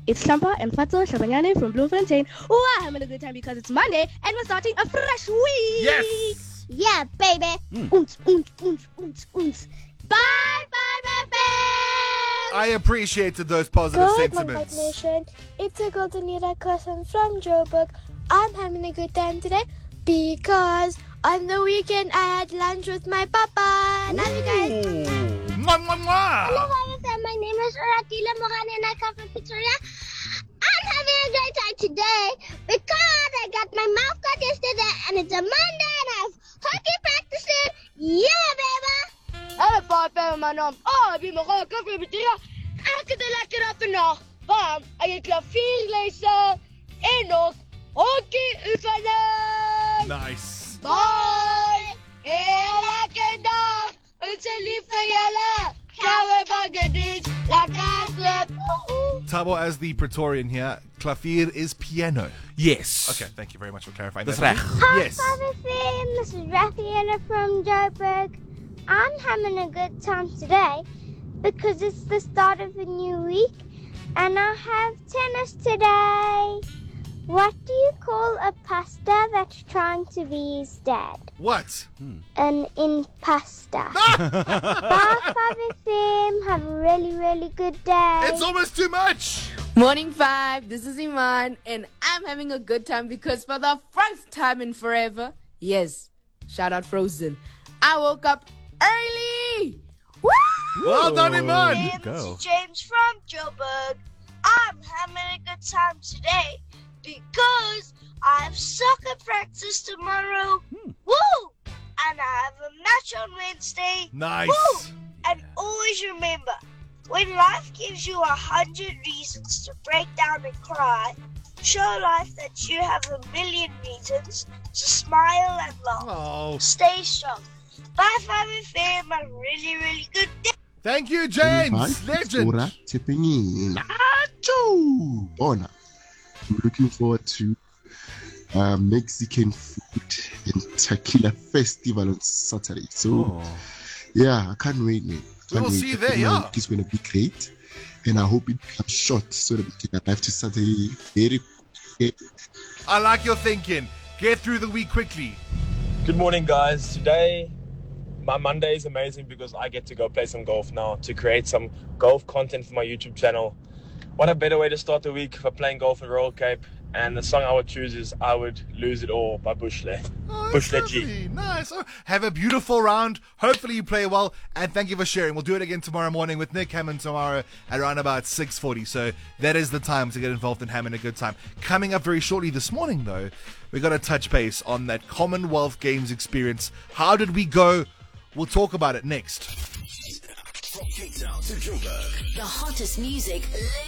It's Champa and Fatso Shabanyane from Bloemfontein. Oh, I'm having a good time because it's Monday and we're starting a fresh week. Yes! Yeah, baby. Oons. Bye, my friends. I appreciated those positive Good morning, sentiments. Nation. It's a Golden Lira cousin from Joburg. I'm having a good time today because on the weekend I had lunch with my papa. Love you guys. Mwah, mwah, mwah. Hello, everyone. My name is Ratila Mohan and I come from Pretoria. I'm having a great time today because I got my mouth cut yesterday and it's a Monday and I have hockey practicing. Yeah, baby. Hallo papa, my naam. Ik ben Mohan, kom van Pretoria. Ek het 'n lekker dag vandag. Want ek het klavierlesse en nog hockey oefening. Nice. Bye. Lekker dag. Ons is lief vir julle. Gaan we bagadies. Lekker slip. Tabo, as the Praetorian here, klavier is piano. Yes. Okay, thank you very much for clarifying That's that. right. Yes. Hi, fam. This is Raffaella from Joburg. I'm having a good time today because it's the start of a new week and I have tennis today. What do you call a pasta that's trying to be his dad? What? An impasta. Bye, Father Fam. Have a really, really good day. It's almost too much. Morning 5, this is Iman and I'm having a good time because for the first time in forever, yes, shout out Frozen, I woke up early. Woo! Well done, Iman. Hey, this is James from Joburg. I'm having a good time today because I have soccer practice tomorrow. Woo! And I have a match on Wednesday. Nice. Woo! And always remember, when life gives you 100 reasons to break down and cry, show life that you have a million reasons to smile and laugh. Oh. Stay strong. Bye, Family Fam. Have a really, really good day. Thank you, James. Legend. Ora Tepengina. Bona. I'm looking forward to Mexican food and tequila festival on Saturday. So, yeah, I can't wait, man. We'll see you there, yeah. It's going to be great. And I hope it becomes short so that we can arrive to Saturday very quick. I like your thinking. Get through the week quickly. Good morning, guys. Today, my Monday is amazing because I get to go play some golf now to create some golf content for my YouTube channel. What a better way to start the week for playing golf in Royal Cape. And the song I would choose is I Would Lose It All by Bushle. Oh, Bushle G. lovely. Nice. Oh, have a beautiful round. Hopefully you play well. And thank you for sharing. We'll do it again tomorrow morning with Nick Hammond tomorrow at around about 6:40. So that is the time to get involved in having a good time. Coming up very shortly this morning, though, we're going to touch base on that Commonwealth Games experience. How did we go? We'll talk about it next. From Cape Town to Joburg, the hottest music.